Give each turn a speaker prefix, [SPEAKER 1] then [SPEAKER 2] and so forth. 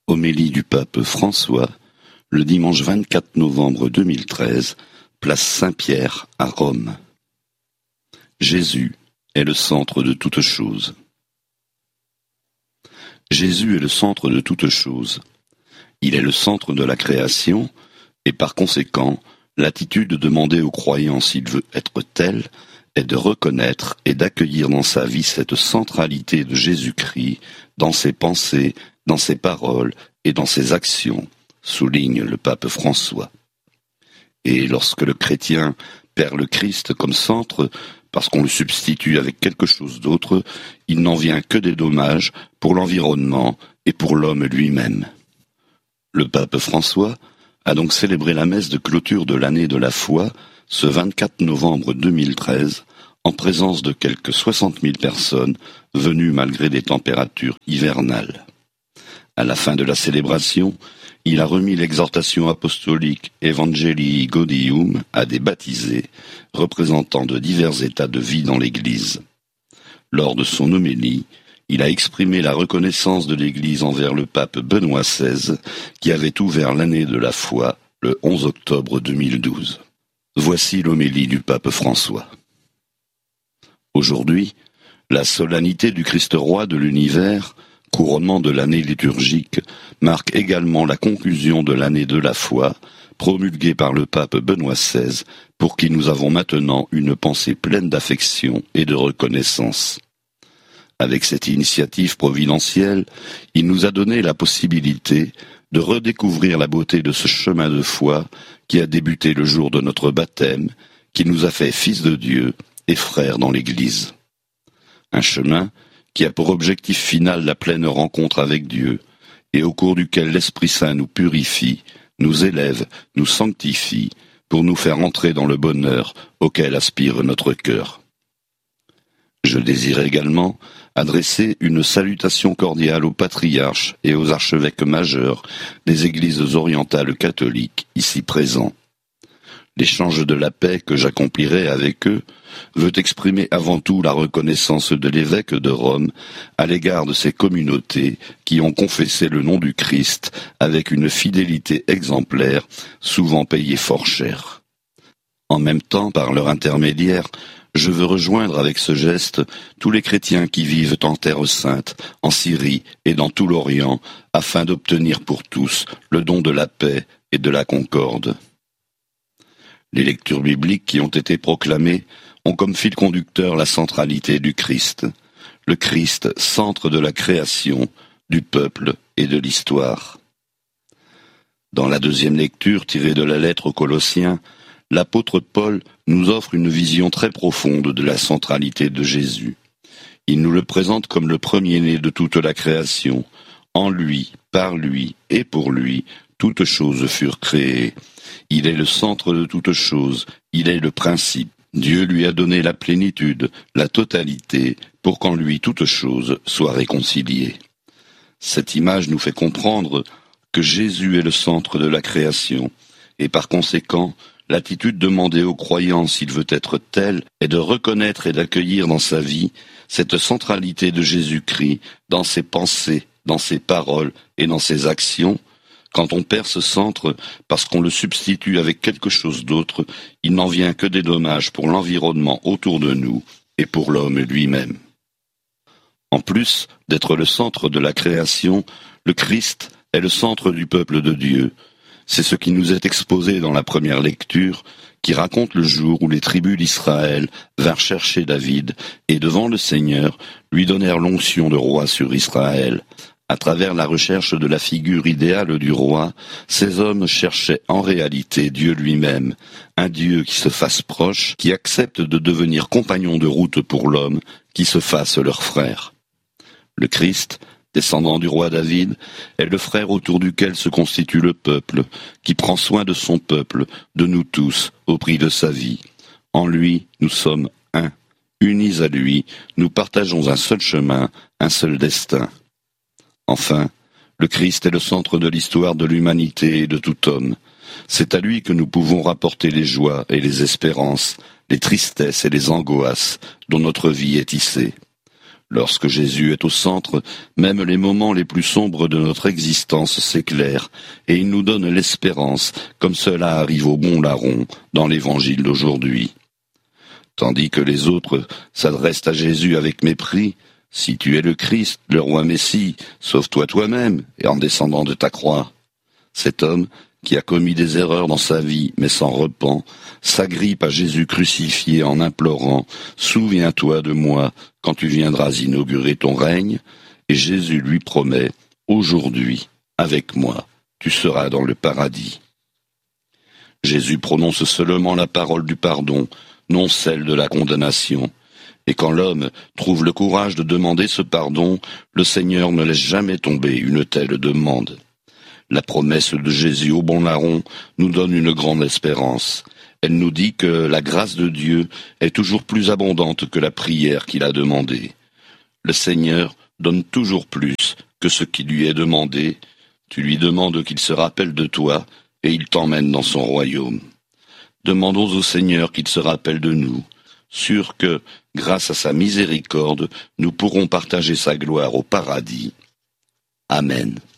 [SPEAKER 1] Homélie du pape François, le dimanche 24 novembre 2013, place Saint-Pierre à Rome. Jésus est le centre de toute chose. Jésus est le centre de toute chose. Il est le centre de la création, et par conséquent, l'attitude demandée au croyant s'il veut être tel est de reconnaître et d'accueillir dans sa vie cette centralité de Jésus-Christ dans ses pensées, dans ses paroles et dans ses actions, souligne le pape François. Et lorsque le chrétien perd le Christ comme centre, parce qu'on le substitue avec quelque chose d'autre, il n'en vient que des dommages pour l'environnement et pour l'homme lui-même. Le pape François a donc célébré la messe de clôture de l'année de la foi ce 24 novembre 2013 en présence de quelques 60 000 personnes venues malgré des températures hivernales. À la fin de la célébration, il a remis l'exhortation apostolique Evangelii Gaudium à des baptisés, représentant de divers états de vie dans l'Église. Lors de son homélie, il a exprimé la reconnaissance de l'Église envers le pape Benoît XVI, qui avait ouvert l'année de la foi le 11 octobre 2012. Voici l'homélie du pape François. Aujourd'hui, la solennité du Christ roi de l'univers, couronnement de l'année liturgique, marque également la conclusion de l'année de la foi, promulguée par le pape Benoît XVI, pour qui nous avons maintenant une pensée pleine d'affection et de reconnaissance. Avec cette initiative providentielle, il nous a donné la possibilité de redécouvrir la beauté de ce chemin de foi qui a débuté le jour de notre baptême, qui nous a fait fils de Dieu et frères dans l'Église. Un chemin qui a pour objectif final la pleine rencontre avec Dieu, et au cours duquel l'Esprit Saint nous purifie, nous élève, nous sanctifie, pour nous faire entrer dans le bonheur auquel aspire notre cœur. Je désire également adresser une salutation cordiale aux patriarches et aux archevêques majeurs des églises orientales catholiques ici présents. L'échange de la paix que j'accomplirai avec eux veut exprimer avant tout la reconnaissance de l'évêque de Rome à l'égard de ces communautés qui ont confessé le nom du Christ avec une fidélité exemplaire, souvent payée fort cher. En même temps, par leur intermédiaire, je veux rejoindre avec ce geste tous les chrétiens qui vivent en Terre Sainte, en Syrie et dans tout l'Orient, afin d'obtenir pour tous le don de la paix et de la concorde. Les lectures bibliques qui ont été proclamées ont comme fil conducteur la centralité du Christ. Le Christ, centre de la création, du peuple et de l'histoire. Dans la deuxième lecture tirée de la lettre aux Colossiens, l'apôtre Paul nous offre une vision très profonde de la centralité de Jésus. Il nous le présente comme le premier-né de toute la création. En lui, par lui et pour lui, toutes choses furent créées. Il est le centre de toutes choses, il est le principe. Dieu lui a donné la plénitude, la totalité, pour qu'en lui toutes choses soient réconciliées. Cette image nous fait comprendre que Jésus est le centre de la création, et par conséquent, l'attitude demandée au croyant s'il veut être tel est de reconnaître et d'accueillir dans sa vie cette centralité de Jésus-Christ dans ses pensées, dans ses paroles et dans ses actions. Quand on perd ce centre parce qu'on le substitue avec quelque chose d'autre, il n'en vient que des dommages pour l'environnement autour de nous et pour l'homme lui-même. En plus d'être le centre de la création, le Christ est le centre du peuple de Dieu. C'est ce qui nous est exposé dans la première lecture, qui raconte le jour où les tribus d'Israël vinrent chercher David et devant le Seigneur lui donnèrent l'onction de roi sur Israël. À travers la recherche de la figure idéale du roi, ces hommes cherchaient en réalité Dieu lui-même, un Dieu qui se fasse proche, qui accepte de devenir compagnon de route pour l'homme, qui se fasse leur frère. Le Christ, descendant du roi David, est le frère autour duquel se constitue le peuple, qui prend soin de son peuple, de nous tous, au prix de sa vie. En lui, nous sommes un. Unis à lui, nous partageons un seul chemin, un seul destin. Enfin, le Christ est le centre de l'histoire de l'humanité et de tout homme. C'est à lui que nous pouvons rapporter les joies et les espérances, les tristesses et les angoisses dont notre vie est tissée. Lorsque Jésus est au centre, même les moments les plus sombres de notre existence s'éclairent, et il nous donne l'espérance, comme cela arrive au bon larron dans l'évangile d'aujourd'hui. Tandis que les autres s'adressent à Jésus avec mépris, « Si tu es le Christ, le roi Messie, sauve-toi toi-même et en descendant de ta croix ». Cet homme, qui a commis des erreurs dans sa vie mais s'en repent, s'agrippe à Jésus crucifié en implorant « Souviens-toi de moi quand tu viendras inaugurer ton règne » et Jésus lui promet « Aujourd'hui, avec moi, tu seras dans le paradis ». Jésus prononce seulement la parole du pardon, non celle de la condamnation. Et quand l'homme trouve le courage de demander ce pardon, le Seigneur ne laisse jamais tomber une telle demande. La promesse de Jésus au bon larron nous donne une grande espérance. Elle nous dit que la grâce de Dieu est toujours plus abondante que la prière qu'il a demandée. Le Seigneur donne toujours plus que ce qui lui est demandé. Tu lui demandes qu'il se rappelle de toi et il t'emmène dans son royaume. Demandons au Seigneur qu'il se rappelle de nous, sûr que, grâce à sa miséricorde, nous pourrons partager sa gloire au paradis. Amen.